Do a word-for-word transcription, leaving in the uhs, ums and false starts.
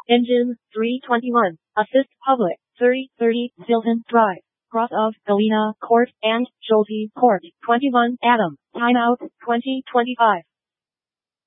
Engine, three twenty-one. Assist public, thirty thirty, Zilton Drive. Cross of Galena Court and Schulte Court, twenty-one Adam. Timeout, twenty twenty-five.